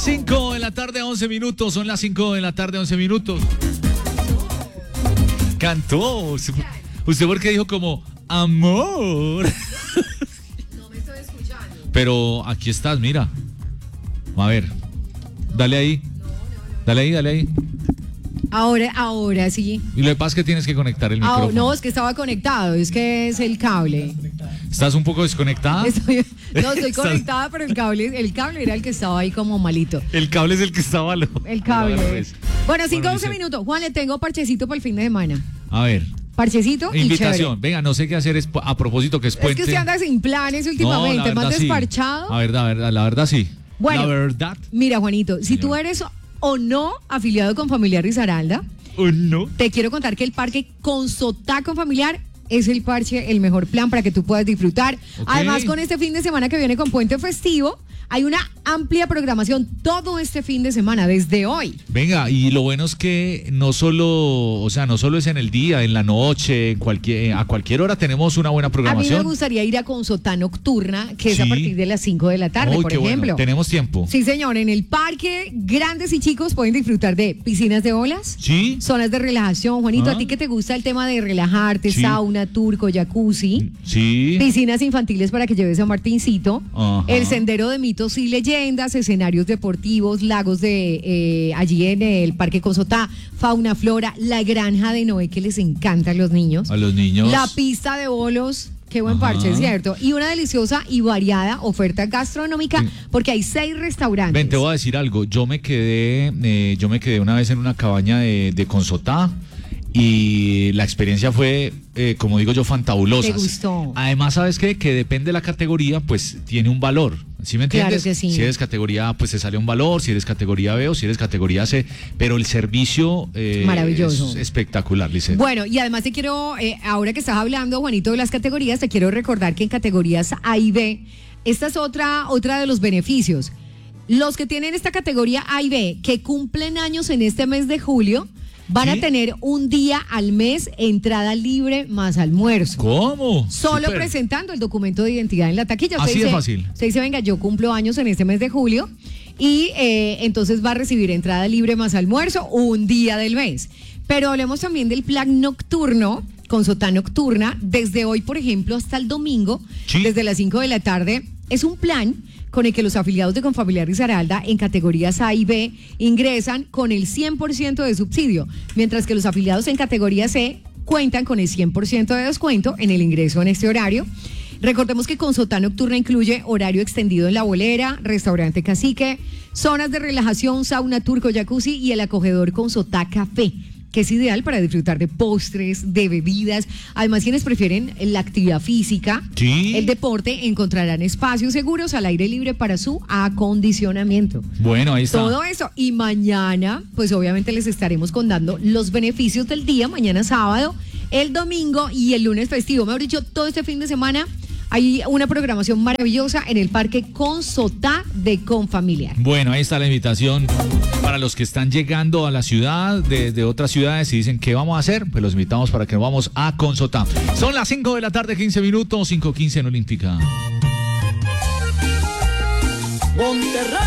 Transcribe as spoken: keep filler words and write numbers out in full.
cinco de la tarde, once minutos. Son las cinco de la tarde, once minutos. Cantó. ¿Usted por qué dijo como amor? No me estoy escuchando. Pero aquí estás, mira. A ver. Dale ahí. Dale ahí, dale ahí. Ahora, ahora sí. Y lo que pasa es que tienes que conectar el Ah, micrófono. no, es que estaba conectado, es que es el cable. ¿Estás un poco desconectada? Estoy, no, estoy Estás- conectada, pero el cable, el cable era el que estaba ahí como malito. El cable es el que estaba lo... El cable. Bueno, pues. Bueno, cinco Bueno, once dice- minutos. Juan, le tengo parchecito para el fin de semana. A ver. Parchecito y Invitación. chévere. Venga, no sé qué hacer. Es, a propósito que es Es puente. que usted anda sin planes No, últimamente, la verdad, más sí. desparchado. La verdad, la verdad, la verdad sí. Bueno. La verdad. Mira, Juanito, si Señor. tú eres o no afiliado con Familiar Risaralda, ¿O no? te quiero contar que el parque con Sotá con Familiar es el parche, el mejor plan para que tú puedas disfrutar. Ok. Además, con este fin de semana que viene con puente festivo, hay una amplia programación todo este fin de semana, desde hoy. Venga, y lo bueno es que no solo, o sea, no solo es en el día, en la noche, en cualquier, a cualquier hora tenemos una buena A mí programación. me gustaría ir a Consotá Nocturna, que es a Sí. partir de las cinco de la tarde, Uy, por qué bueno. ejemplo. Tenemos tiempo. Sí, señor, en el parque, grandes y chicos pueden disfrutar de piscinas de olas, Sí. zonas de relajación. Juanito, Ah. a ti que te gusta el tema de relajarte, Sí. sauna, turco, jacuzzi, Sí. piscinas infantiles para que lleves a Martincito, Ajá. el sendero de mitos y leyendas, escenarios deportivos, lagos de eh, allí en el Parque Consotá, fauna, flora, la granja de Noé que les encanta a los niños, A los niños. la pista de bolos. Qué buen Ajá. parche, ¿cierto? Y una deliciosa y variada oferta gastronómica, Sí. porque hay seis restaurantes. Ven, te voy a decir algo. Yo me quedé, eh, yo me quedé una vez en una cabaña de, de Consotá y la experiencia fue, eh, como digo yo, fantabulosa. ¿Te gustó? Además, ¿sabes qué? Que depende de la categoría, pues tiene un valor. ¿Sí me entiendes? Claro que sí. Si eres categoría A, pues te sale un valor. Si eres categoría B o si eres categoría C. Pero el servicio eh, Maravilloso. es espectacular, Lisette. Bueno, y además te quiero, eh, ahora que estás hablando, Juanito, de las categorías, te quiero recordar que en categorías A y B, esta es otra, otra de los beneficios. Los que tienen esta categoría A y B, que cumplen años en este mes de julio, van ¿Sí? a tener un día al mes entrada libre más almuerzo. ¿Cómo? Solo Súper. presentando el documento de identidad en la taquilla. Usted Así de dice- fácil. Usted dice, venga, yo cumplo años en este mes de julio y eh, entonces va a recibir entrada libre más almuerzo un día del mes. Pero hablemos también del plan nocturno, con Sotá Nocturna, desde hoy, por ejemplo, hasta el domingo, Sí. desde las cinco de la tarde. Es un plan con el que los afiliados de Confamiliar Risaralda en categorías A y B ingresan con el cien por ciento de subsidio, mientras que los afiliados en categoría C cuentan con el cien por ciento de descuento en el ingreso en este horario. Recordemos que Consotá Nocturna incluye horario extendido en La Bolera, restaurante Cacique, zonas de relajación, sauna, turco, jacuzzi y el acogedor Consotá Café, que es ideal para disfrutar de postres, de bebidas. Además, quienes prefieren la actividad física, Sí. el deporte, encontrarán espacios seguros al aire libre para su acondicionamiento. Bueno, ahí está. Todo eso. Y mañana, pues obviamente les estaremos contando los beneficios del día, mañana sábado, el domingo y el lunes festivo. Mejor dicho, todo este fin de semana hay una programación maravillosa en el parque Consotá de Confamiliar. Bueno, ahí está la invitación para los que están llegando a la ciudad desde otras ciudades y dicen qué vamos a hacer, pues los invitamos para que nos vamos a Consotá. Son las cinco de la tarde, quince minutos, cinco quince en Olímpica. Monterrey.